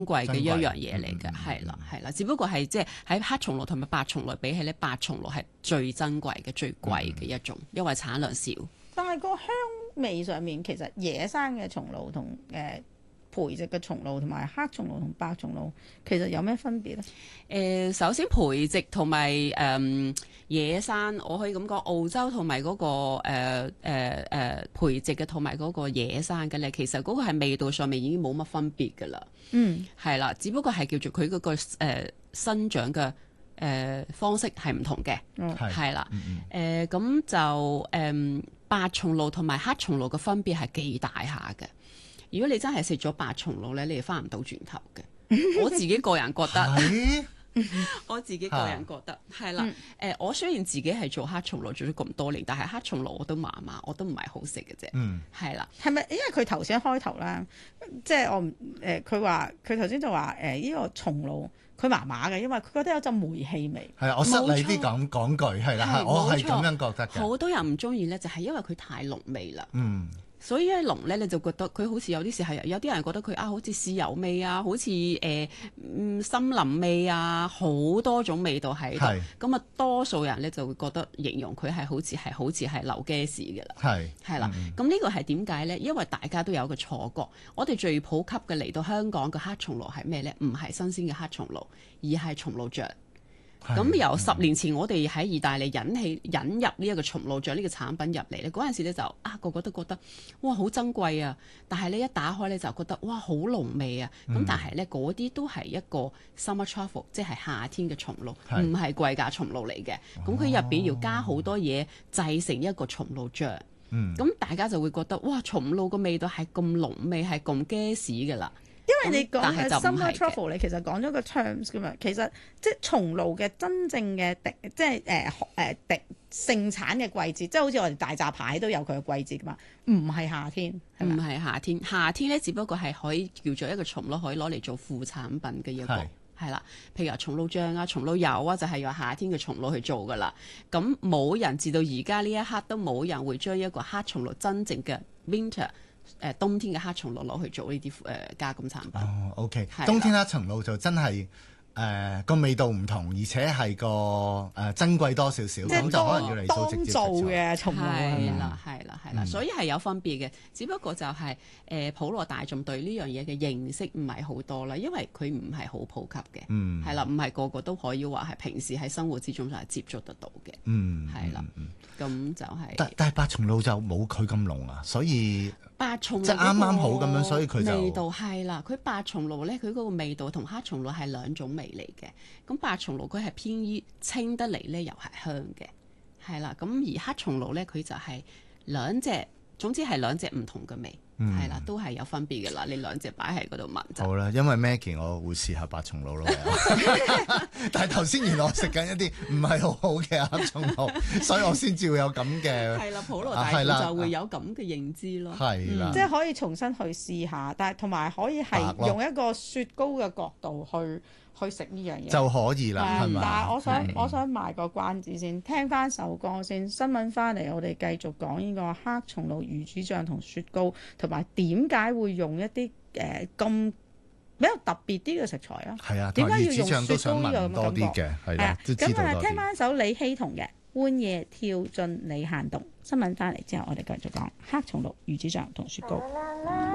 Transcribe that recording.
貴嘅一樣嘢嚟嘅，係啦係啦，只不過係即係喺黑松露同埋白松露比起咧，白松露係最珍貴嘅、最貴嘅一種，因為產量少。 但係個香味上面，其實野生嘅松露同培植嘅松露同埋黑松露同白松露，其實有咩分別咧？ 首先培植同埋野生，我可以咁講，澳洲同埋嗰個培植嘅同埋嗰個野生嘅咧，其實嗰個係味道上面已經冇乜分別㗎啦。係啦，只不過係叫做佢嗰個生長嘅方式係唔同嘅，係啦。咁就白松露同埋黑松露嘅分別係幾大下嘅。如果你真係食咗白松露咧，你係翻唔到轉頭嘅。我自己個人覺得，我自己個人覺得係啦。我雖然自己係做黑松露做咗咁多年，但係黑松露我都麻麻，我都唔係好食嘅啫。係啦。 係咪因為佢頭先開頭啦，即係我唔佢頭先就話呢個松露佢麻麻嘅，因為佢覺得有陣煤氣味。 係啊，我失禮啲講句係啦，我係咁樣覺得嘅。 好多人唔中意咧，就係因為佢太濃味啦。所以一濃咧，你就覺得佢好似有啲時係有啲人覺得佢好似豉油味啊，好似森林味啊，好多種味道喺度。咁啊，多數人咧就會覺得形容佢係好似係流 gas 嘅啦。係啦。咁呢個係點解咧？因為大家都有個錯覺，我哋最普及嘅嚟到香港嘅黑松露係咩咧？唔係新鮮嘅黑松露，而係松露醬。咁由10年前我哋喺意大利引入呢一個松露醬呢個產品入嚟咧，嗰陣時咧就個個都覺得哇好珍貴啊！但係咧一打開咧就覺得哇好濃味啊！咁但係咧嗰啲都係一個 summer truffle， 即係夏天嘅松露，唔係貴價松露嚟嘅。咁佢入邊要加好多嘢製成一個松露醬。咁大家就會覺得哇松露個味道係咁濃味，係咁 gas 㗎啦。 因為你講嘅 summer truffle， 你其實講咗個 terms 㗎嘛，其實即係松露嘅真正嘅即係盛產嘅季節，即係好似我哋大閘蟹都有佢嘅季節㗎嘛，唔係夏天， 唔係夏天，夏天咧只不過係可以叫做一個松露可以攞嚟做副產品嘅一個係啦，譬如話松露醬啊、松露油啊，就係用夏天嘅松露去做㗎啦。咁冇人至到而家呢一刻都冇人會將一個黑松露真正嘅 winter。冬天嘅黑松露攞去做呢啲加工產品。 OK， 冬天黑松露就真係個味道唔同，而且係個珍貴多少少，咁就可能要嚟做直接做嘅松露。 係啦，所以係有分別嘅。只不過就係普羅大眾對呢樣嘢嘅認識唔係好多啦，因為佢唔係好普及嘅。係啦，唔係個個都可以話係平時喺生活之中就係接觸得到嘅。係啦，咁就係。 但係白松露就冇佢咁濃啊，所以。 白松露即係啱啱好咁樣，所以佢就味道係啦。佢白松露咧，佢嗰個味道同黑松露係兩種味嚟嘅。咁白松露佢係偏於清得嚟咧，又係香嘅，係啦。咁而黑松露咧，佢就係兩隻，總之係兩隻唔同嘅味，係啦，都係有分別嘅啦。你兩隻擺喺嗰度聞就好啦。因為 Maggie 我會試下白松露咯，但係頭先原來我食緊一啲唔係好好嘅黑松露，所以我先至會有咁嘅係啦，普羅大眾就會有咁嘅認知咯。 係啦， 即係可以重新去試下，但係同埋可以係用一個雪糕嘅角度去食呢樣嘢就可以啦，係咪？ 但係我想賣個關子先，聽翻首歌先。新聞翻嚟，我哋繼續講呢個黑松露魚子醬同雪糕，同埋點解會用一啲咁比較特別啲嘅食材啊？ 係啊， 點解要用雪糕呢個咁多啲嘅？係啦， 咁聽翻首李希彤嘅《半夜跳進你限動》。新聞翻嚟之後，我哋繼續講黑松露魚子醬同雪糕。